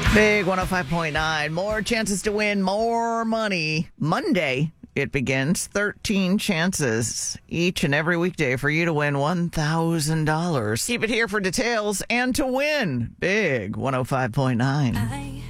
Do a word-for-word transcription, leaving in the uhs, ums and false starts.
Big one oh five point nine. More chances to win more money. Monday, it begins. thirteen chances each and every weekday for you to win one thousand dollars. Keep it here for details and to win. Big one oh five point nine.